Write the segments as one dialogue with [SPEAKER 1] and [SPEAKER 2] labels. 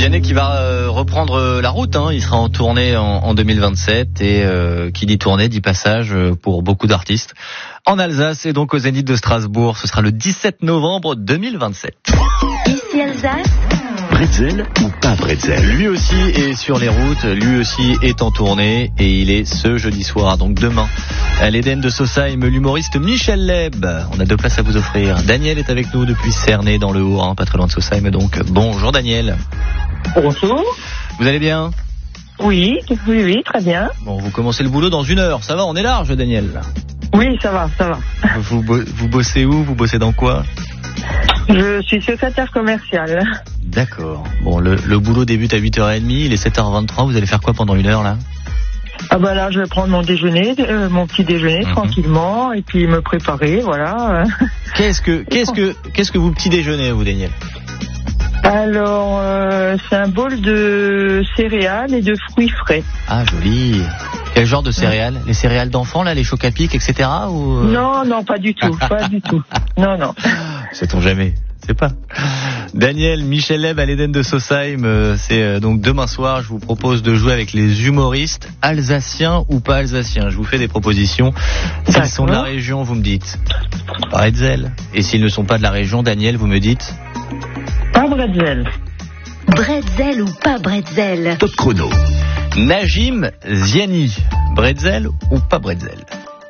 [SPEAKER 1] Vianney qui va reprendre la route, hein. Il sera en tournée en 2027 et qui dit tournée dit passage pour beaucoup d'artistes en Alsace et donc au Zénith de Strasbourg. Ce sera le 17 novembre 2027.
[SPEAKER 2] Ici Alsace.
[SPEAKER 3] Bretzel ou pas Bretzel?
[SPEAKER 1] Lui aussi est sur les routes, lui aussi est en tournée et il est ce jeudi soir, donc demain, à l'Éden de Sausheim, l'humoriste Michel Leb. On a 2 places à vous offrir. Daniel est avec nous depuis Cernay dans le Haut-Rhin, pas très loin de Sausheim, donc bonjour Daniel.
[SPEAKER 4] Bonjour.
[SPEAKER 1] Vous allez bien?
[SPEAKER 4] Oui, très bien.
[SPEAKER 1] Bon, vous commencez le boulot dans 1 heure, ça va, on est large Daniel.
[SPEAKER 4] Oui, ça va.
[SPEAKER 1] Vous bossez où? Vous bossez dans quoi?
[SPEAKER 4] Je suis secrétaire commerciale.
[SPEAKER 1] D'accord. Bon, le boulot débute à 8h30, il est 7h23, vous allez faire quoi pendant 1 heure là?
[SPEAKER 4] Ah bah là, je vais prendre mon déjeuner, mon petit déjeuner tranquillement, et puis me préparer, voilà.
[SPEAKER 1] Qu'est-ce que vous petit déjeunez, vous Daniel?
[SPEAKER 4] Alors, c'est un bol de céréales et de fruits frais.
[SPEAKER 1] Ah, joli. Quel genre de céréales? Les céréales d'enfants, là, les chocs à pic, etc. ou...
[SPEAKER 4] Non, pas du tout, pas du tout. Non.
[SPEAKER 1] Sait-on jamais? C'est pas. Daniel, Michel Leb à l'Éden de Sausheim, c'est donc demain soir. Je vous propose de jouer avec les humoristes alsaciens ou pas alsaciens. Je vous fais des propositions. S'ils sont de la région, vous me dites Bretzel. Et s'ils ne sont pas de la région, Daniel, vous me dites
[SPEAKER 4] pas Bretzel.
[SPEAKER 2] Bretzel ou pas Bretzel?
[SPEAKER 3] Top chrono.
[SPEAKER 1] Najim Ziani, Bretzel ou pas Bretzel?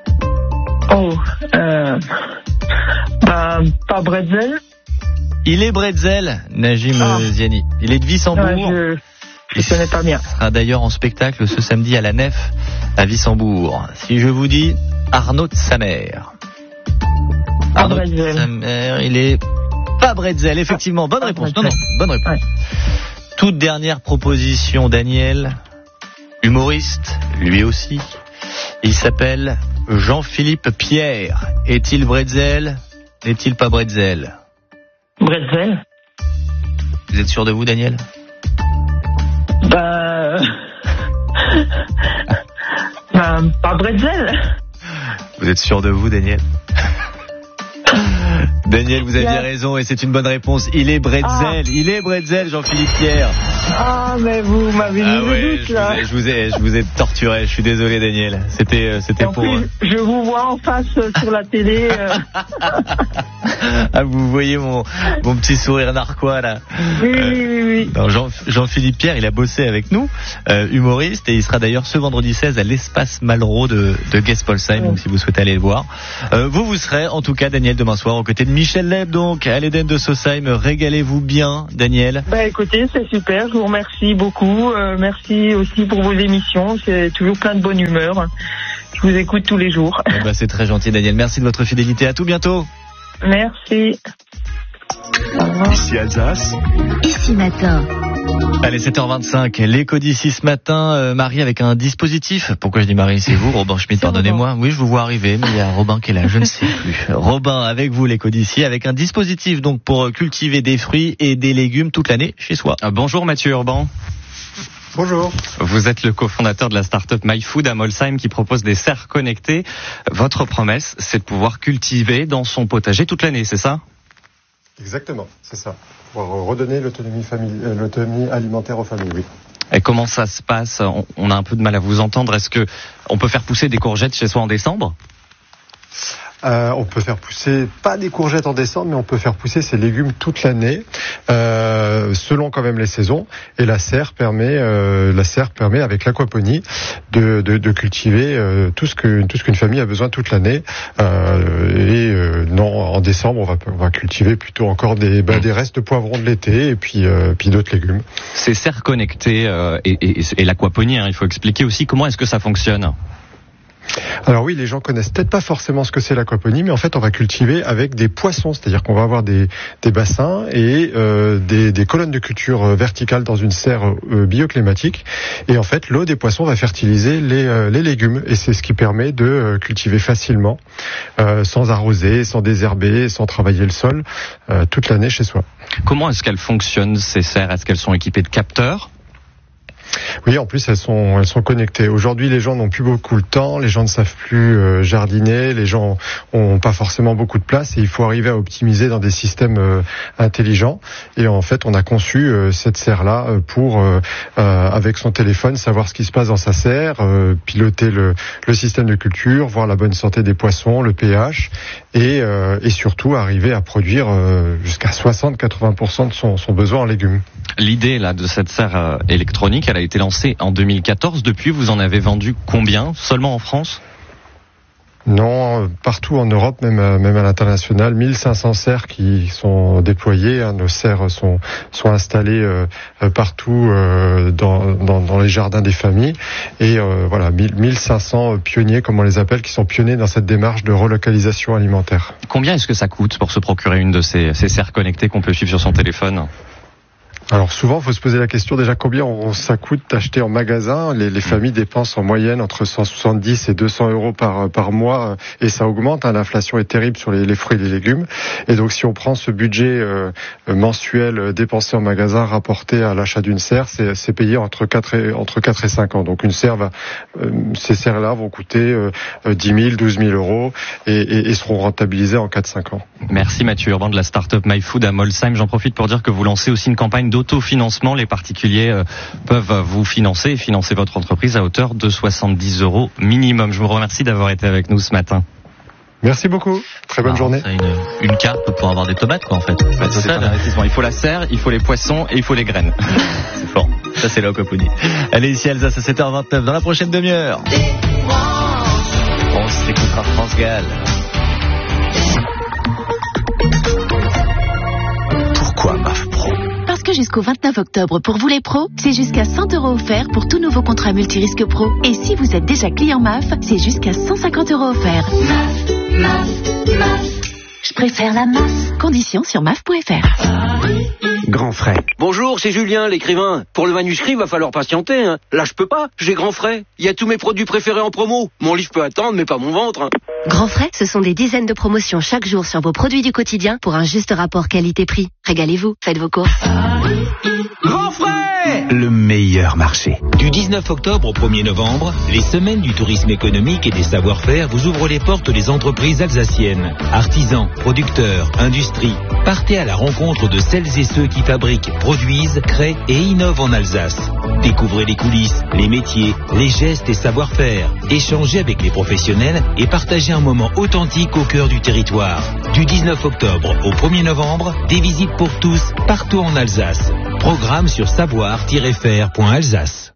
[SPEAKER 4] Pas Bretzel.
[SPEAKER 1] Il est Bretzel, Najim Ziani. Il est de Wissembourg.
[SPEAKER 4] Je connais pas bien.
[SPEAKER 1] Il sera d'ailleurs en spectacle ce samedi à la Nef à Wissembourg. Si je vous dis Arnaud de Samer. Arnaud de Samer, il est pas Bretzel, effectivement. Bonne réponse. Non, bonne réponse. Ouais. Toute dernière proposition, Daniel. Humoriste, lui aussi. Il s'appelle Jean-Philippe Pierre. Est-il Bretzel? N'est-il pas Bretzel?
[SPEAKER 4] Bretzel.
[SPEAKER 1] Vous êtes sûr de vous, Daniel?
[SPEAKER 4] Pas Bretzel.
[SPEAKER 1] Vous êtes sûr de vous, Daniel? Daniel, vous aviez raison et c'est une bonne réponse. Il est Bretzel, Il est Bretzel, Jean-Philippe Pierre.
[SPEAKER 4] Ah, mais vous m'avez mis le doute, là.
[SPEAKER 1] Je vous ai torturé, je suis désolé, Daniel. C'était pour...
[SPEAKER 4] Plus, je vous vois en face sur la télé.
[SPEAKER 1] Ah, vous voyez mon petit sourire narquois, là.
[SPEAKER 4] Oui.
[SPEAKER 1] Non, Jean-Philippe Pierre, il a bossé avec nous, humoriste, et il sera d'ailleurs ce vendredi 16 à l'Espace Malraux de Guespolsheim, donc si vous souhaitez aller le voir. Vous serez, en tout cas, Daniel, demain soir, aux côtés de Michel Leb, donc, à l'Éden de Sausheim. Régalez-vous bien, Daniel.
[SPEAKER 4] Écoutez, c'est super, je vous remercie beaucoup. Merci aussi pour vos émissions, c'est toujours plein de bonne humeur. Je vous écoute tous les jours.
[SPEAKER 1] C'est très gentil, Daniel. Merci de votre fidélité. À tout bientôt.
[SPEAKER 4] Merci.
[SPEAKER 3] Ici Alsace.
[SPEAKER 2] Ici matin.
[SPEAKER 1] Allez, 7h25, l'écho d'ici ce matin, Marie avec un dispositif. Pourquoi je dis Marie, c'est vous, Robin Schmitt, pardonnez-moi. Oui, je vous vois arriver, mais il y a Robin qui est là, je ne sais plus. Robin, avec vous, l'écho d'ici, avec un dispositif donc pour cultiver des fruits et des légumes toute l'année chez soi.
[SPEAKER 5] Bonjour Mathieu Urban.
[SPEAKER 6] Bonjour.
[SPEAKER 5] Vous êtes le cofondateur de la start-up MyFood à Molsheim qui propose des serres connectées. Votre promesse, c'est de pouvoir cultiver dans son potager toute l'année, c'est ça?
[SPEAKER 6] Exactement, c'est ça. Pour redonner l'autonomie alimentaire aux familles, oui.
[SPEAKER 5] Et comment ça se passe? On a un peu de mal à vous entendre. Est-ce que on peut faire pousser des courgettes chez soi en décembre?
[SPEAKER 6] On peut faire pousser, pas des courgettes en décembre, mais on peut faire pousser ces légumes toute l'année, selon quand même les saisons. Et la serre permet avec l'aquaponie de cultiver tout ce qu'une famille a besoin toute l'année. Non, en décembre, on va cultiver plutôt encore des restes de poivrons de l'été et puis d'autres légumes.
[SPEAKER 5] Ces serres connectées et l'aquaponie, il faut expliquer aussi comment est-ce que ça fonctionne.
[SPEAKER 6] Alors oui, les gens connaissent peut-être pas forcément ce que c'est l'aquaponie, mais en fait on va cultiver avec des poissons, c'est-à-dire qu'on va avoir des bassins et des colonnes de culture verticales dans une serre bioclimatique, et en fait l'eau des poissons va fertiliser les légumes, et c'est ce qui permet de cultiver facilement, sans arroser, sans désherber, sans travailler le sol, toute l'année chez soi.
[SPEAKER 5] Comment est-ce qu'elles fonctionnent ces serres? Est-ce qu'elles sont équipées de capteurs?
[SPEAKER 6] Oui, en plus elles sont connectées. Aujourd'hui, les gens n'ont plus beaucoup le temps, les gens ne savent plus jardiner, les gens ont pas forcément beaucoup de place et il faut arriver à optimiser dans des systèmes intelligents. Et en fait, on a conçu cette serre-là pour, avec son téléphone, savoir ce qui se passe dans sa serre, piloter le système de culture, voir la bonne santé des poissons, le pH et surtout arriver à produire jusqu'à 60-80% de son besoin en légumes.
[SPEAKER 5] L'idée là de cette serre électronique, elle a été lancée en 2014. Depuis, vous en avez vendu combien? Seulement en France?
[SPEAKER 6] Non, partout en Europe, même à l'international, 1500 serres qui sont déployées. Nos serres sont installées partout dans les jardins des familles. Et voilà, 1500 pionniers, comme on les appelle, qui sont pionniers dans cette démarche de relocalisation alimentaire.
[SPEAKER 5] Combien est-ce que ça coûte pour se procurer une de ces serres connectées qu'on peut suivre sur son téléphone?
[SPEAKER 6] Alors souvent, il faut se poser la question déjà combien ça coûte d'acheter en magasin. Les familles dépensent en moyenne entre 170 et 200 euros par mois et ça augmente. L'inflation est terrible sur les fruits et les légumes. Et donc si on prend ce budget mensuel dépensé en magasin rapporté à l'achat d'une serre, c'est payé entre 4 et 5 ans. Donc une serre ces serres-là vont coûter 10 000, 12 000 euros et seront rentabilisées en 4-5 ans.
[SPEAKER 5] Merci Mathieu Urban de la start-up MyFood à Molsheim. J'en profite pour dire que vous lancez aussi une campagne d'autofinancement. Les particuliers peuvent vous financer et financer votre entreprise à hauteur de 70 euros minimum. Je vous remercie d'avoir été avec nous ce matin.
[SPEAKER 6] Merci beaucoup. Très bonne journée.
[SPEAKER 1] C'est une carte pour avoir des tomates, quoi, en fait.
[SPEAKER 5] C'est un investissement. Il faut la serre, il faut les poissons et il faut les graines.
[SPEAKER 1] C'est fort. Ça, c'est là au Coponi. Allez, ici Alsace à 7h29. Dans la prochaine demi-heure, on s'écoutera France Gall.
[SPEAKER 3] Pourquoi MAF Pro?
[SPEAKER 2] Parce que jusqu'au 29 octobre, pour vous les pros, c'est jusqu'à 100 € offerts pour tout nouveau contrat multirisque pro. Et si vous êtes déjà client MAF, c'est jusqu'à 150 € offerts. MAF. Je préfère la MAF. Conditions sur MAF.fr.
[SPEAKER 3] Grand frais.
[SPEAKER 7] Bonjour, c'est Julien, l'écrivain. Pour le manuscrit, va falloir patienter. Là, je peux pas. J'ai Grand frais. Il y a tous mes produits préférés en promo. Mon livre peut attendre, mais pas mon ventre.
[SPEAKER 8] Grand frais, ce sont des dizaines de promotions chaque jour sur vos produits du quotidien pour un juste rapport qualité-prix. Régalez-vous, faites vos courses.
[SPEAKER 7] Grand frais!
[SPEAKER 9] Le meilleur marché. Du 19 octobre au 1er novembre, les semaines du tourisme économique et des savoir-faire vous ouvrent les portes des entreprises alsaciennes. Artisans, producteurs, industrie. Partez à la rencontre de celles et ceux qui fabriquent, produisent, créent et innovent en Alsace. Découvrez les coulisses, les métiers, les gestes et savoir-faire. Échangez avec les professionnels et partagez un moment authentique au cœur du territoire. Du 19 octobre au 1er novembre, des visites pour tous partout en Alsace. Programme sur savoir-faire.alsace.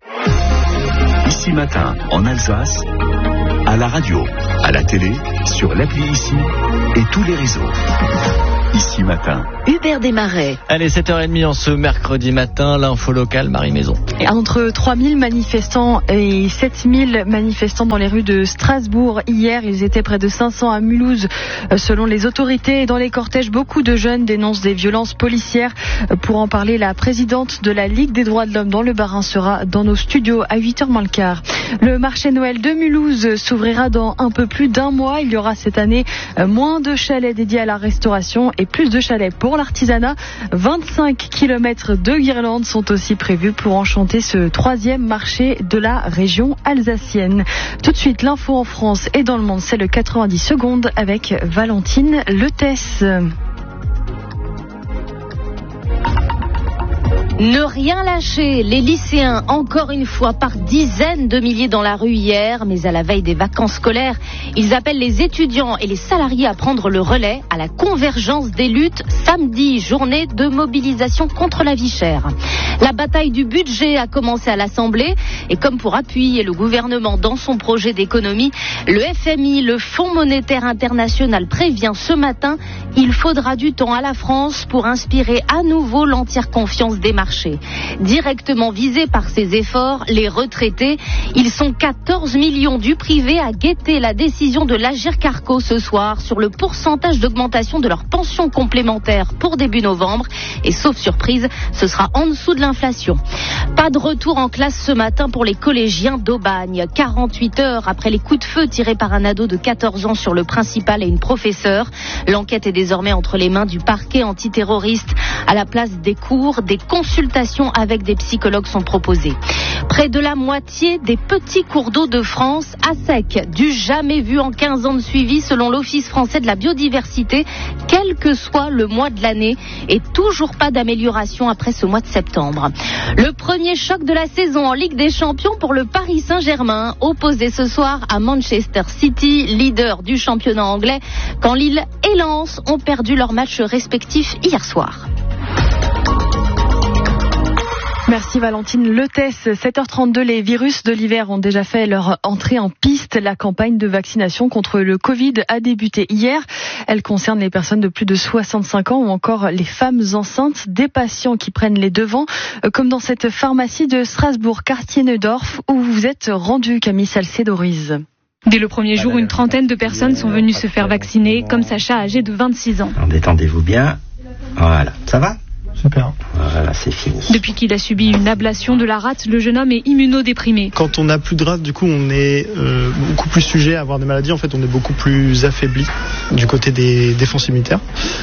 [SPEAKER 3] Ici Matin, en Alsace, à la radio, à la télé, sur l'appli Ici et tous les réseaux. Ici Matin.
[SPEAKER 2] Hubert Desmarais.
[SPEAKER 1] Allez, 7h30 en ce mercredi matin, l'info locale, Marie Maison.
[SPEAKER 10] Et entre 3000 manifestants et 7000 manifestants dans les rues de Strasbourg hier. Ils étaient près de 500 à Mulhouse, selon les autorités. Et dans les cortèges, beaucoup de jeunes dénoncent des violences policières. Pour en parler, la présidente de la Ligue des droits de l'homme dans le Bas-Rhin sera dans nos studios à 8h moins le quart. Le marché Noël de Mulhouse s'ouvrira dans un peu plus d'un mois. Il y aura cette année moins de chalets dédiés à la restauration et plus de chalets pour l'artisanat. 25 km de guirlandes sont aussi prévus pour enchanter ce troisième marché de la région alsacienne. Tout de suite, l'info en France et dans le monde, c'est le 90 secondes avec Valentine Letesse.
[SPEAKER 11] Ne rien lâcher, les lycéens, encore une fois, par dizaines de milliers dans la rue hier, mais à la veille des vacances scolaires, ils appellent les étudiants et les salariés à prendre le relais à la convergence des luttes samedi, journée de mobilisation contre la vie chère. La bataille du budget a commencé à l'Assemblée et comme pour appuyer le gouvernement dans son projet d'économie, le FMI, le Fonds monétaire international, prévient ce matin, il faudra du temps à la France pour inspirer à nouveau l'entière confiance des marchés. Directement visés par ces efforts, les retraités, ils sont 14 millions du privé à guetter la décision de l'Agirc-Arrco ce soir sur le pourcentage d'augmentation de leur pension complémentaire pour début novembre. Et sauf surprise, ce sera en dessous de l'inflation. Pas de retour en classe ce matin pour les collégiens d'Aubagne. 48 heures après les coups de feu tirés par un ado de 14 ans sur le principal et une professeure. L'enquête est désormais entre les mains du parquet antiterroriste. À la place des cours, des consultations consultations avec des psychologues sont proposées. Près de la moitié des petits cours d'eau de France à sec, du jamais vu en 15 ans de suivi selon l'Office français de la biodiversité, quel que soit le mois de l'année, et toujours pas d'amélioration après ce mois de septembre. Le premier choc de la saison en Ligue des Champions pour le Paris Saint-Germain, opposé ce soir à Manchester City, leader du championnat anglais, quand Lille et Lens ont perdu leurs matchs respectifs hier soir.
[SPEAKER 10] Merci Valentine Letès. 7h32, les virus de l'hiver ont déjà fait leur entrée en piste. La campagne de vaccination contre le Covid a débuté hier. Elle concerne les personnes de plus de 65 ans ou encore les femmes enceintes, des patients qui prennent les devants, comme dans cette pharmacie de Strasbourg, quartier Neudorf, où vous êtes rendu, Camille Salcé-Doriz.
[SPEAKER 12] Dès le premier jour, une trentaine de personnes sont venues se faire vacciner, comme Sacha, âgé de 26 ans.
[SPEAKER 13] Détendez-vous bien. Voilà, ça va ?
[SPEAKER 14] Super.
[SPEAKER 13] Voilà, c'est fini.
[SPEAKER 12] Depuis qu'il a subi une ablation de la rate, le jeune homme est immunodéprimé.
[SPEAKER 14] Quand on n'a plus de rate, du coup, on est beaucoup plus sujet à avoir des maladies. En fait, on est beaucoup plus affaibli du côté des défenses immunitaires.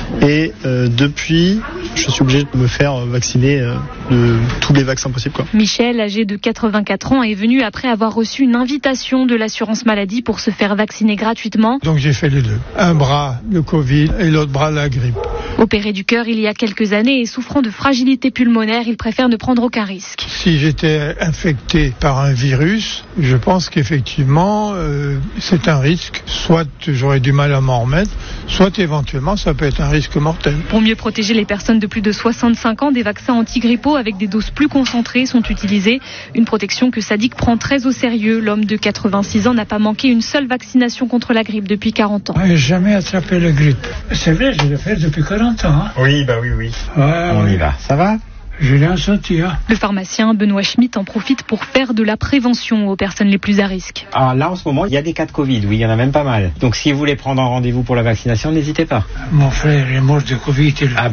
[SPEAKER 14] Et depuis, je suis obligé de me faire vacciner de tous les vaccins possibles, quoi.
[SPEAKER 12] Michel, âgé de 84 ans, est venu après avoir reçu une invitation de l'assurance maladie pour se faire vacciner gratuitement.
[SPEAKER 15] Donc j'ai fait les deux. Un bras le Covid et l'autre bras la grippe.
[SPEAKER 12] Opéré du cœur il y a quelques années et souffrant de fragilité pulmonaire, il préfère ne prendre aucun risque.
[SPEAKER 15] Si j'étais infecté par un virus, je pense qu'effectivement c'est un risque. Soit j'aurais du mal à m'en remettre, soit éventuellement ça peut être un risque mortel.
[SPEAKER 12] Pour mieux protéger les personnes de plus de 65 ans, des vaccins antigrippaux avec des doses plus concentrées sont utilisés. Une protection que Sadiq prend très au sérieux. L'homme de 86 ans n'a pas manqué une seule vaccination contre la grippe depuis 40 ans.
[SPEAKER 15] Je n'ai jamais attrapé la grippe. C'est vrai, je l'ai fait depuis 40 ans. Hein.
[SPEAKER 13] Oui.
[SPEAKER 15] Ouais,
[SPEAKER 13] on y va. Ça va ?
[SPEAKER 15] Je l'ai senti. Hein.
[SPEAKER 12] Le pharmacien Benoît Schmitt en profite pour faire de la prévention aux personnes les plus à risque.
[SPEAKER 13] Alors là, en ce moment, il y a des cas de Covid. Oui, il y en a même pas mal. Donc, si vous voulez prendre un rendez-vous pour la vaccination, n'hésitez pas.
[SPEAKER 15] Mon frère est mort de Covid.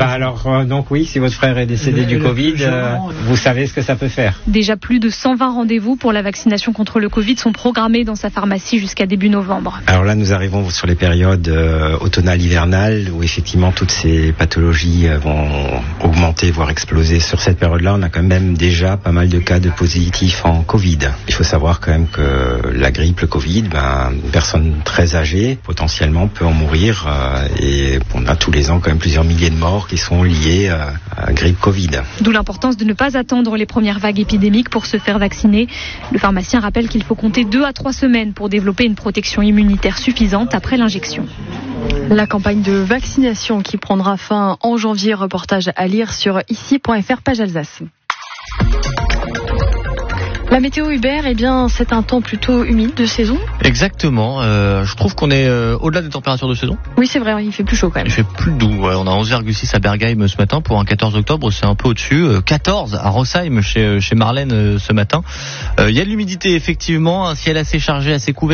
[SPEAKER 13] Donc oui, si votre frère est décédé du Covid, vous savez ce que ça peut faire.
[SPEAKER 12] Déjà plus de 120 rendez-vous pour la vaccination contre le Covid sont programmés dans sa pharmacie jusqu'à début novembre.
[SPEAKER 13] Alors là, nous arrivons sur les périodes automnales, hivernales, où effectivement toutes ces pathologies vont augmenter, voire exploser. Sur cette période-là, on a quand même déjà pas mal de cas de positifs en Covid. Il faut savoir quand même que la grippe, le Covid, une personne très âgée, potentiellement, peut en mourir. Et on a tous les ans quand même plusieurs milliers de morts qui sont liés à grippe Covid.
[SPEAKER 12] D'où l'importance de ne pas attendre les premières vagues épidémiques pour se faire vacciner. Le pharmacien rappelle qu'il faut compter 2 à 3 semaines pour développer une protection immunitaire suffisante après l'injection.
[SPEAKER 10] La campagne de vaccination qui prendra fin en janvier, reportage à lire sur ici.fr, page Alsace. La météo Hubert, c'est un temps plutôt humide de saison.
[SPEAKER 1] Exactement. Je trouve qu'on est au-delà des températures de saison.
[SPEAKER 10] Oui, c'est vrai, il fait plus chaud quand même.
[SPEAKER 1] Il fait plus doux. Ouais, on a 11,6 à Bergheim ce matin pour un 14 octobre. C'est un peu au-dessus. 14 à Rossheim chez Marlène ce matin. Il y a de l'humidité, effectivement. Un ciel assez chargé, assez couvert.